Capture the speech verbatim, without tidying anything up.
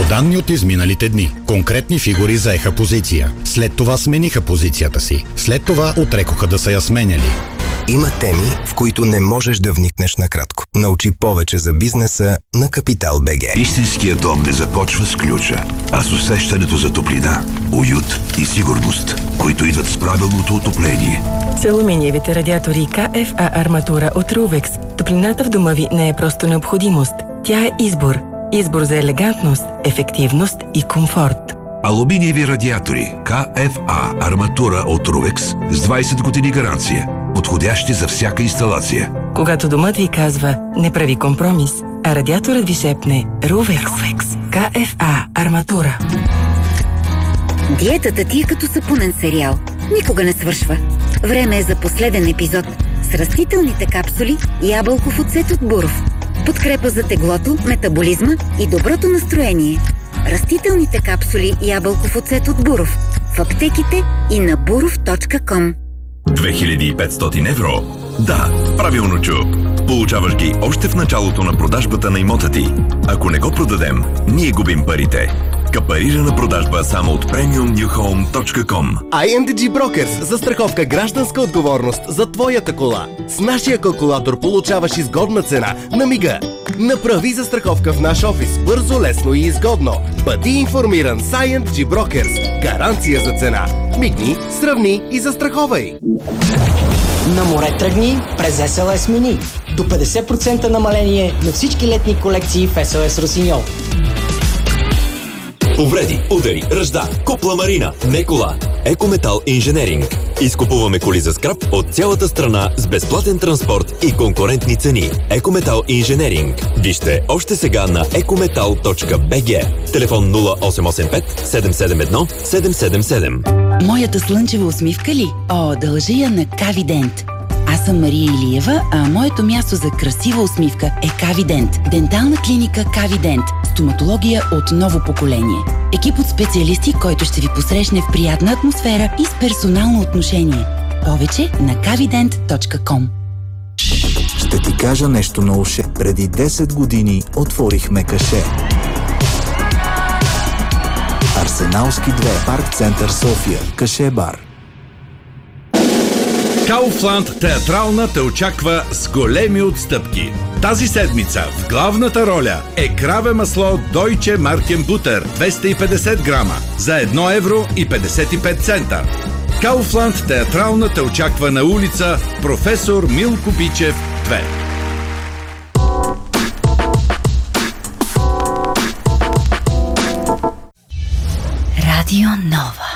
По данни от изминалите дни, конкретни фигури заеха позиция. След това смениха позицията си. След това отрекоха да са я сменяли. Има теми, в които не можеш да вникнеш накратко. Научи повече за бизнеса на Капитал БГ. Истинският дом не започва с ключа, а с усещането за топлина, уют и сигурност, които идват с правилното отопление. С алуминиевите радиатори К Ф А арматура от Ruvex, топлината в дома ви не е просто необходимост. Тя е избор. Избор за елегантност, ефективност и комфорт. Алуминиеви радиатори К Ф А арматура от Ruvex с двайсет години гаранция, подходящи за всяка инсталация. Когато домът ви казва "не прави компромис", а радиаторът ви шепне Ruvex. К Ф А арматура. Диетата ти е като сапунен сериал. Никога не свършва. Време е за последен епизод с растителните капсули ябълков оцет от Буров. Подкрепа за теглото, метаболизма и доброто настроение. Растителните капсули ябълков оцет от Буров. В аптеките и на буров точка ком. две хиляди и петстотин евро? Да, правилно чу. Получаваш ги още в началото на продажбата на имота ти. Ако не го продадем, ние губим парите. Капарирана продажба само от премиум ню хоум точка ком. ай ен ди джи Brokers. Застраховка гражданска отговорност за твоята кола. С нашия калкулатор получаваш изгодна цена на мига. Направи застраховка в наш офис. Бързо, лесно и изгодно. Бъди информиран с ай ен ди джи Brokers. Гаранция за цена. Мигни, сравни и застраховай. На море тръгни през Ес Ел Ес Мини. До петдесет процента намаление на всички летни колекции в Ес Ел Ес Росиньол. Повреди, удари, ръжда, купла марина, не кола. Екометал Инженеринг. Изкупуваме коли за скрап от цялата страна с безплатен транспорт и конкурентни цени. Екометал Инженеринг. Вижте още сега на екометал точка би джи. Телефон нула осем осем пет седем седем едно седем седем седем. Моята слънчева усмивка ли? О, дължа я на Кавидент. Аз съм Мария Илиева, а моето място за красива усмивка е Кавидент. Дентална клиника Кавидент. Стоматология от ново поколение. Екип от специалисти, който ще ви посрещне в приятна атмосфера и с персонално отношение. Повече на кавидент точка ком. Ще ти кажа нещо на уше. Преди десет години отворихме каше. Арсеналски две, Парк Център София, Каше бар. Kaufland театрална те очаква с големи отстъпки. Тази седмица в главната роля е краве масло Deutsche Markenbutter двеста и петдесет грама за едно евро и петдесет и пет цента. Kaufland театрална те очаква на улица Професор Милко Бичев две. Радио Нова.